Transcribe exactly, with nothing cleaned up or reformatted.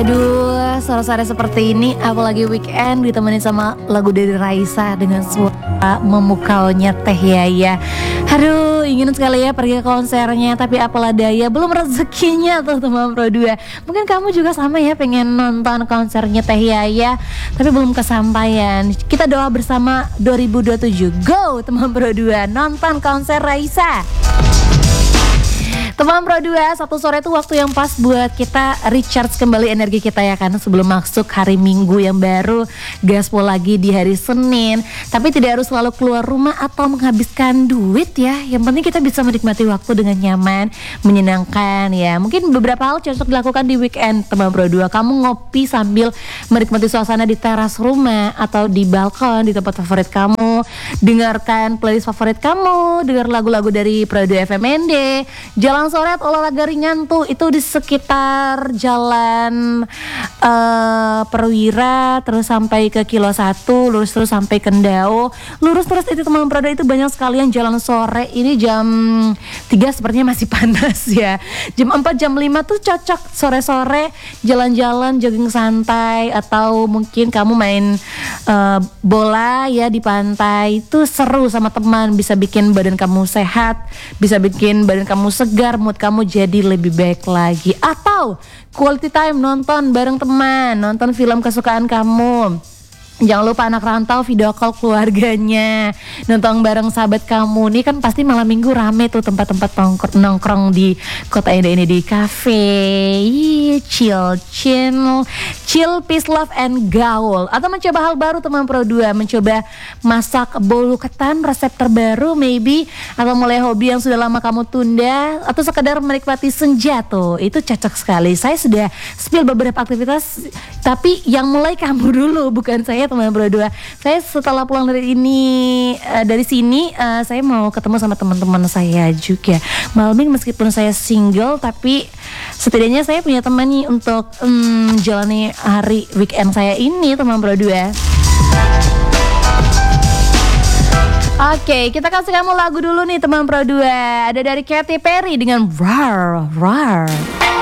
Aduh, sore-sore seperti ini apalagi weekend ditemani sama lagu dari Raisa dengan suara memukaunya Teh Yaya. Aduh, ingin sekali ya pergi ke konsernya, tapi apalah daya, belum rezekinya tuh teman Pro dua. Mungkin kamu juga sama ya, pengen nonton konsernya Teh Yaya, tapi belum kesampaian. Kita doa bersama dua ribu dua puluh tujuh. Go teman Pro dua, nonton konser Raisa. Teman Pro dua, satu sore itu waktu yang pas buat kita recharge kembali energi kita ya, karena sebelum masuk hari Minggu yang baru, gaspol lagi di hari Senin. Tapi tidak harus selalu keluar rumah atau menghabiskan duit ya. Yang penting kita bisa menikmati waktu dengan nyaman, menyenangkan ya. Mungkin beberapa hal cocok dilakukan di weekend teman Pro dua. Kamu ngopi sambil menikmati suasana di teras rumah atau di balkon, di tempat favorit kamu. Dengarkan playlist favorit kamu, dengar lagu-lagu dari Pro dua F M N D. Jalan sore atau olahraga ringan tuh itu di sekitar jalan uh, Perwira terus sampai ke Kilo satu, lurus terus sampai Kendao, lurus terus itu teman Pro dua. Itu banyak sekalian jalan sore. Ini jam tiga sepertinya masih panas ya. Jam empat, jam lima tuh cocok sore-sore jalan-jalan jogging santai, atau mungkin kamu main uh, bola ya di pantai. Itu seru sama teman, bisa bikin badan kamu sehat, bisa bikin badan kamu segar, mood kamu jadi lebih baik lagi. Atau quality time nonton bareng teman, nonton film kesukaan kamu. Jangan lupa anak rantau video call keluarganya, nonton bareng sahabat kamu. Nih kan pasti malam minggu rame tuh tempat-tempat nongkrong, nongkrong di kota Indah ini, di cafe, chill, chill, chill, peace, love, and gaul. Atau mencoba hal baru teman Pro dua, mencoba masak bolu ketan resep terbaru maybe, atau mulai hobi yang sudah lama kamu tunda, atau sekedar menikmati senja tuh, itu cocok sekali. Saya sudah spill beberapa aktivitas, tapi yang mulai kamu dulu, bukan saya teman Pro dua. Saya setelah pulang dari ini uh, dari sini uh, saya mau ketemu sama teman-teman saya juga. Malam ini meskipun saya single, tapi setidaknya saya punya teman nih untuk um, jalani hari weekend saya ini teman Pro dua. Oke, kita kasih kamu lagu dulu nih teman Pro dua. Ada dari Katy Perry dengan Rar Rar.